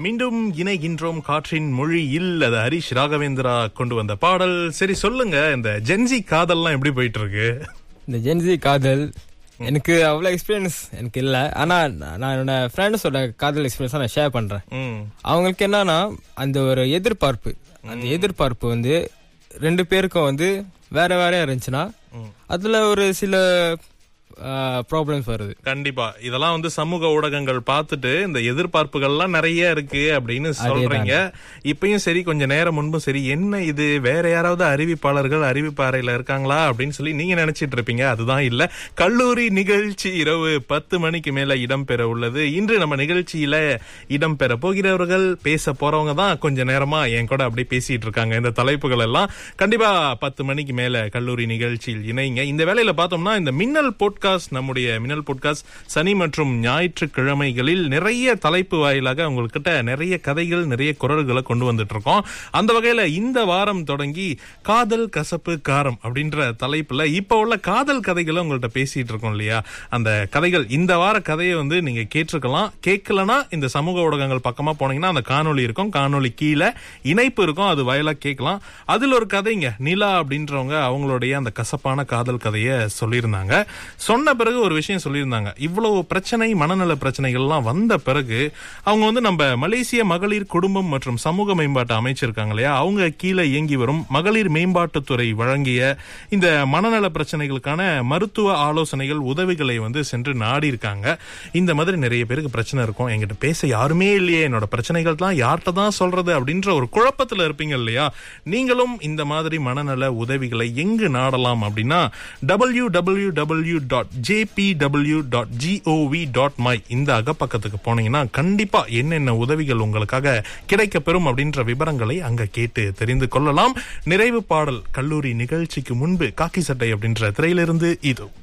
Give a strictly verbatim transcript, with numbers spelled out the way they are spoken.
மீண்டும் இணைகின்றோம் காற்றின் மொழியில். அது ஹரிஷ் ராகவேந்திரா கொண்டு வந்த பாடல். சரி சொல்லுங்க, இந்த ஜென்சி காதல்லாம் எப்படி போயிட்டு இருக்கு? இந்த ஜென்சி காதல் எனக்கு அவ்வளவு எக்ஸ்பீரியன்ஸ் எனக்கு இல்ல. ஆனா நான் என்னோட ஃப்ரெண்ட்ஸோட காதல் எக்ஸ்பீரியன்ஸ் நான் ஷேர் பண்றேன். அவங்களுக்கு என்னன்னா அந்த ஒரு எதிர்பார்ப்பு, அந்த எதிர்பார்ப்பு வந்து ரெண்டு பேருக்கும் வந்து வேற வேற இருந்துச்சுன்னா அதுல ஒரு சில ப்ராப்ளம்ஸ் வருது. கண்டிப்பா இதெல்லாம் வந்து சமூக ஊடகங்கள் பார்த்துட்டு இந்த எதிர்பார்ப்புகள்லாம் நிறைய இருக்கு அப்படின்னு சொல்றீங்க. இப்பயும் சரி, கொஞ்ச நேரம் முன்பும் சரி, என்ன இது வேற யாராவது அறிவிப்பாளர்கள் அறிவிப்பாறையில இருக்காங்களா அப்படின்னு சொல்லி நீங்க நினைச்சிட்டு இருப்பீங்க. அதுதான் இல்ல. கல்லூரி நிகழ்ச்சி இரவு பத்து மணிக்கு மேல இடம்பெற உள்ளது. இன்று நம்ம நிகழ்ச்சியில இடம்பெற போகிறவர்கள், பேச போறவங்க தான் கொஞ்ச நேரமா என் கூட அப்படி பேசிட்டு இருக்காங்க. இந்த தலைப்புகள் எல்லாம் கண்டிப்பா பத்து மணிக்கு மேல கல்லூரி நிகழ்ச்சியில் இணைங்க. இந்த வேளையில பார்த்தோம்னா இந்த மின்னல் போட் நம்முடைய மின்னல் பாட்காஸ்ட் சனி மற்றும் ஞாயிற்றுக்கிழமைகளில் நிறைய தலைப்பு வாயிலாக உங்ககிட்ட நிறைய கதைகள், நிறைய குரல்களை கொண்டு வந்துட்டு இருக்கோம். அந்த வகையில இந்த வாரம் தொடங்கி காதல் கசப்பு காரம் அப்படின்ற தலைப்புல இப்ப உள்ள காதல் கதைகளை உங்கள்கிட்ட பேசிட்டு இருக்கோம் இல்லையா? அந்த கதைகள், இந்த வார கதையை வந்து நீங்க கேட்டிருக்கலாம். கேட்கலன்னா இந்த சமூக ஊடகங்கள் பக்கமா போனீங்கன்னா அந்த காணொலி இருக்கும், காணொலி கீழே இணைப்பு இருக்கும், அது வாயிலா கேட்கலாம். அதுல ஒரு கதைங்க, நிலா அப்படின்றவங்க அவங்களுடைய அந்த கசப்பான காதல் கதையை சொல்லியிருந்தாங்க. சொன்ன பிறகு ஒரு விஷயம் சொல்லியிருந்தாங்க. இவ்வளவு பிரச்சனை, மனநல பிரச்சனைகள்லாம் வந்த பிறகு அவங்க வந்து நம்ம மலேசிய மகளிர் குடும்பம் மற்றும் சமூக மேம்பாட்டு அமைச்சிருக்காங்க இல்லையா, அவங்க கீழே இயங்கி வரும் மகளிர் மேம்பாட்டுத்துறை வழங்கிய இந்த மனநல பிரச்சனைகளுக்கான மருத்துவ ஆலோசனைகள், உதவிகளை வந்து சென்று நாடி இருக்காங்க. இந்த மாதிரி நிறைய பேருக்கு பிரச்சனை இருக்கும், என்கிட்ட பேச யாருமே இல்லையே, என்னோட பிரச்சனைகள் தான் யார்கிட்ட தான் சொல்றது அப்படின்ற ஒரு குழப்பத்துல இருப்பீங்க இல்லையா? நீங்களும் இந்த மாதிரி மனநல உதவிகளை எங்கு நாடலாம் அப்படின்னா W W W dot J P W dot gov dot my இந்த அகப்பக்கத்துக்கு போனீங்கன்னா கண்டிப்பா என்னென்ன உதவிகள் உங்களுக்காக கிடைக்க பெறும் அப்படின்ற விவரங்களை அங்க கேட்டு தெரிந்து கொள்ளலாம். நிறைவு பாடல் கல்லூரி நிகழ்ச்சிக்கு முன்பு காக்கி சட்டை அப்படின்ற திரையிலிருந்து இது.